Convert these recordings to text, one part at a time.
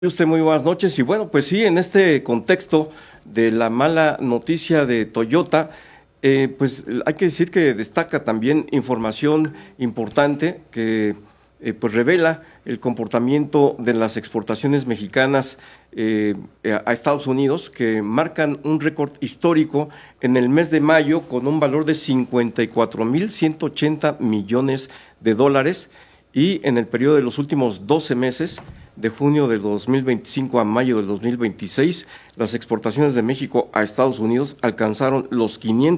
Usted muy buenas noches y bueno, pues sí, en este contexto de la mala noticia de Toyota, pues hay que decir que destaca también información importante que pues revela el comportamiento de las exportaciones mexicanas a Estados Unidos, que marcan un récord histórico en el mes de mayo con un valor de 54,180 millones de dólares y en el periodo de los últimos 12 meses, de junio de 2025 a mayo del 2026, las exportaciones de México a Estados Unidos alcanzaron los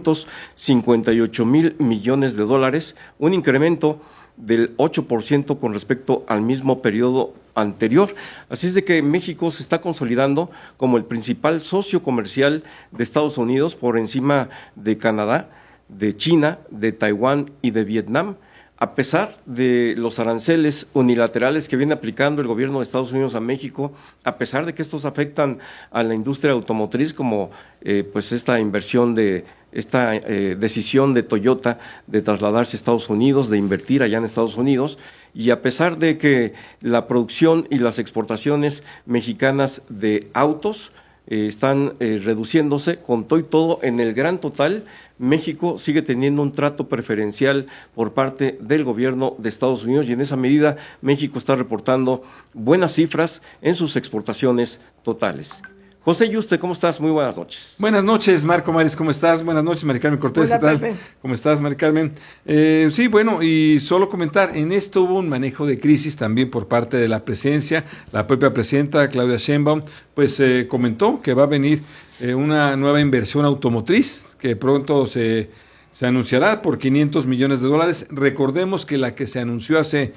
558,000 millones de dólares, un incremento del 8% con respecto al mismo periodo anterior. Así es de que México se está consolidando como el principal socio comercial de Estados Unidos por encima de Canadá, de China, de Taiwán y de Vietnam. A pesar de los aranceles unilaterales que viene aplicando el gobierno de Estados Unidos a México, a pesar de que estos afectan a la industria automotriz, como pues esta inversión esta decisión de Toyota de trasladarse a Estados Unidos, de invertir allá en Estados Unidos, y a pesar de que la producción y las exportaciones mexicanas de autos están reduciéndose, con todo y todo, en el gran total, México sigue teniendo un trato preferencial por parte del gobierno de Estados Unidos y en esa medida México está reportando buenas cifras en sus exportaciones totales. José Yuste, ¿cómo estás? Muy buenas noches. Buenas noches, Marco Mares, ¿cómo estás? Buenas noches, Mari Carmen Cortés, Hola, ¿qué tal? Pepe. ¿Cómo estás, Mari Carmen? Sí, bueno, y solo comentar, en esto hubo un manejo de crisis también por parte de la presidencia. La propia presidenta, Claudia Sheinbaum, pues comentó que va a venir una nueva inversión automotriz, que pronto se anunciará por 500 millones de dólares. Recordemos que la que se anunció hace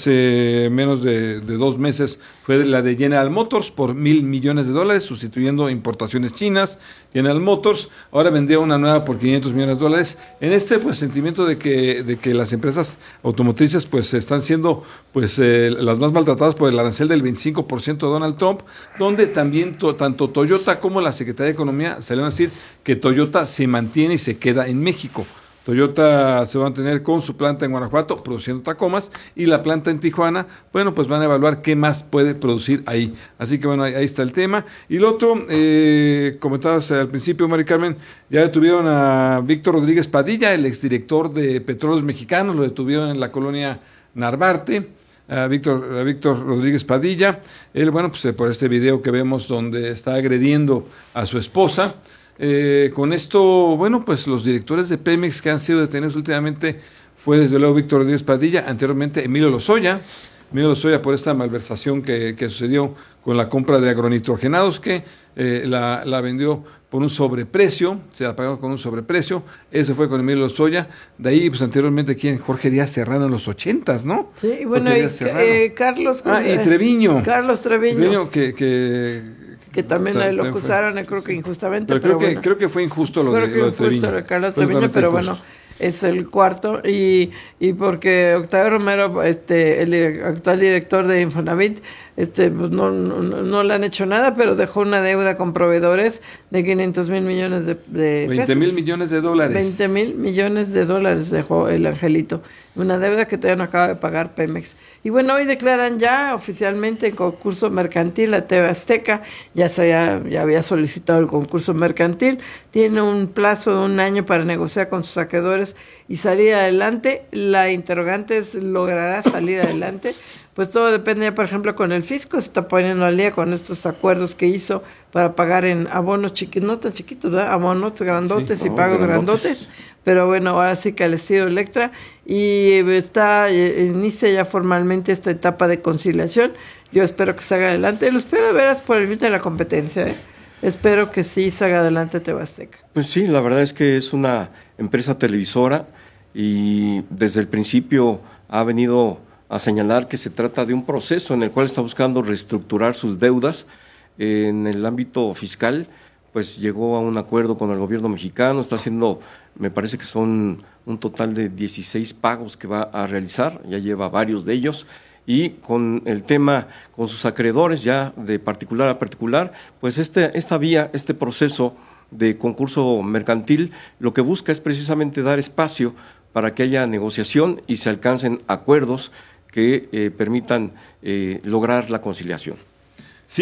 menos de 2 meses fue la de General Motors por 1,000 millones de dólares, sustituyendo importaciones chinas. General Motors ahora vendría una nueva por 500 millones de dólares. En este pues sentimiento de que las empresas automotrices pues están siendo pues las más maltratadas por el arancel del 25% de Donald Trump, donde también tanto Toyota como la Secretaría de Economía salieron a decir que Toyota se mantiene y se queda en México. Toyota se va a mantener con su planta en Guanajuato produciendo Tacomas y la planta en Tijuana, bueno, pues van a evaluar qué más puede producir ahí. Así que bueno, ahí está el tema. Y lo otro, comentabas al principio, Mari Carmen, ya detuvieron a Víctor Rodríguez Padilla, el exdirector de Petróleos Mexicanos, lo detuvieron en la colonia Narvarte. A Víctor Rodríguez Padilla, él, bueno, pues por este video que vemos donde está agrediendo a su esposa. Con esto, bueno, pues los directores de Pemex que han sido detenidos últimamente fue desde luego Víctor Rodríguez Padilla, anteriormente Emilio Lozoya por esta malversación que sucedió con la compra de agronitrogenados, que la vendió por un sobreprecio, se la pagó con un sobreprecio. Eso fue con Emilio Lozoya. De ahí, pues anteriormente, Jorge Díaz Serrano en los 80s, ¿no? Sí, y bueno, Carlos. Y Treviño. Carlos Treviño. Que también lo acusaron, creo que injustamente. Pero creo que fue injusto lo de Treviño. Carlos Treviño, pero bueno, es el cuarto. Y porque Octavio Romero, el actual director de Infonavit, pues no le han hecho nada, pero dejó una deuda con proveedores de 500,000 millones de pesos. 20,000 millones de dólares. 20,000 millones de dólares dejó el angelito. Una deuda que todavía no acaba de pagar Pemex. Y bueno, hoy declaran ya oficialmente el concurso mercantil a TV Azteca. Ya había solicitado el concurso mercantil. Tiene un plazo de 1 año para negociar con sus acreedores y salir adelante. La interrogante es, ¿logrará salir adelante? Pues todo depende ya, por ejemplo, con el fisco, se está poniendo al día con estos acuerdos que hizo para pagar en abonos chiquitos, no tan chiquitos, ¿verdad? Abonos grandotes, sí, y pagos grandotes. Pero bueno, ahora sí que al estilo Electra, y inicia ya formalmente esta etapa de conciliación. Yo espero que salga adelante, lo espero de veras por el bien de la competencia, Espero que sí salga adelante TV Azteca. Pues sí, la verdad es que es una empresa televisora y desde el principio ha venido a señalar que se trata de un proceso en el cual está buscando reestructurar sus deudas en el ámbito fiscal. Pues llegó a un acuerdo con el gobierno mexicano, está haciendo, me parece que son un total de 16 pagos que va a realizar, ya lleva varios de ellos, y con el tema, con sus acreedores ya de particular a particular, pues esta vía, este proceso de concurso mercantil, lo que busca es precisamente dar espacio para que haya negociación y se alcancen acuerdos que permitan lograr la conciliación.